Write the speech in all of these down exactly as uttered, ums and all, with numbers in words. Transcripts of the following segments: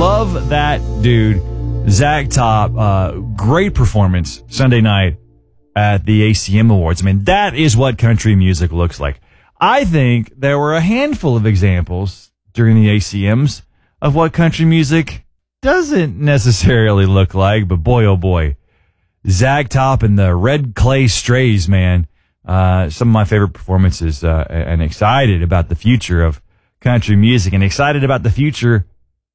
love that dude, Zach Top. Uh, great performance Sunday night at the A C M Awards. I mean, that is what country music looks like. I think there were a handful of examples during the A C Ms of what country music doesn't necessarily look like, but boy, oh boy, Zach Top and the Red Clay Strays, man. Uh, some of my favorite performances, uh, and excited about the future of country music and excited about the future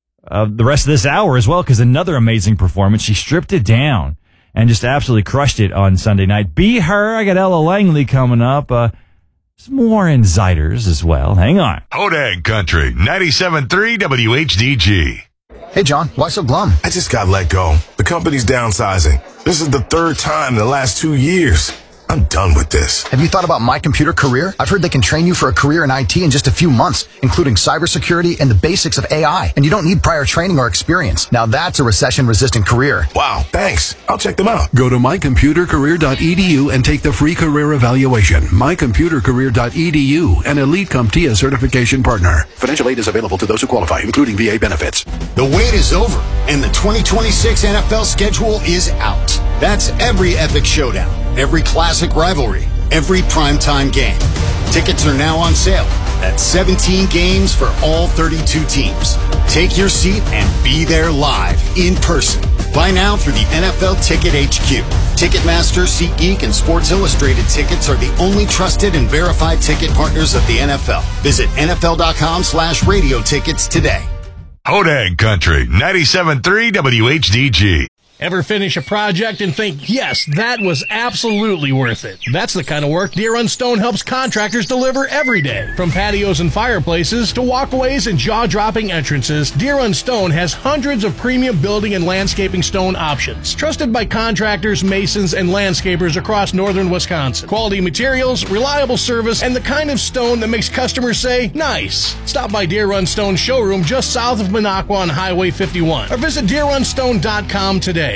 of the rest of this hour as well, because another amazing performance. She stripped it down and just absolutely crushed it on Sunday night. Be her. I got Ella Langley coming up. Uh, some more insiders as well. Hang on. Hodag Country, ninety-seven point three W H D G. Hey, John, why so glum? I just got let go. The company's downsizing. This is the third time in the last two years. I'm done with this. Have you thought about My Computer Career? I've heard they can train you for a career in I T in just a few months, including cybersecurity and the basics of A I. And you don't need prior training or experience. Now that's a recession-resistant career. Wow, thanks. I'll check them out. Go to my computer career dot e d u and take the free career evaluation. my computer career dot e d u, an Elite CompTIA certification partner. Financial aid is available to those who qualify, including V A benefits. The wait is over, and the twenty twenty-six N F L schedule is out. That's every epic showdown, every classic rivalry, every primetime game. Tickets are now on sale. That's seventeen games for all thirty-two teams. Take your seat and be there live, in person. Buy now through the N F L Ticket H Q. Ticketmaster, SeatGeek, and Sports Illustrated tickets are the only trusted and verified ticket partners of the N F L. Visit N F L dot com slash radio tickets today. Hodag Country, ninety-seven point three W H D G. Ever finish a project and think, yes, that was absolutely worth it? That's the kind of work Deer Run Stone helps contractors deliver every day. From patios and fireplaces to walkways and jaw-dropping entrances, Deer Run Stone has hundreds of premium building and landscaping stone options. Trusted by contractors, masons, and landscapers across northern Wisconsin. Quality materials, reliable service, and the kind of stone that makes customers say, nice. Stop by Deer Run Stone showroom just south of Minocqua on Highway fifty-one or visit deer run stone dot com today.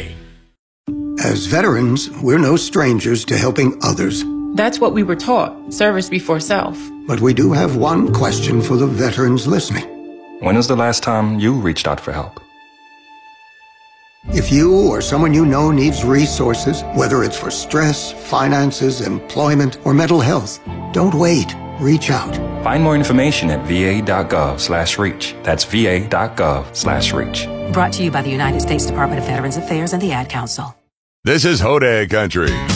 As veterans, we're no strangers to helping others. That's what we were taught, service before self. But we do have one question for the veterans listening. When was the last time you reached out for help? If you or someone you know needs resources, whether it's for stress, finances, employment, or mental health, don't wait. Reach out. Find more information at v a dot gov slash reach. That's v a dot gov slash reach. Brought to you by the United States Department of Veterans Affairs and the Ad Council. This is Hodag Country.